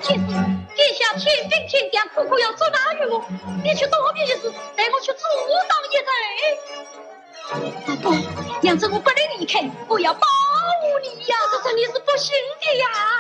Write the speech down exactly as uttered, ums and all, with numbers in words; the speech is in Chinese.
天师，殿下天兵天将，苦苦要捉拿于我，你却多别一事，带我去阻挡一贼。大哥，娘子我不能离开，我要保护你呀！这真的是不行的呀！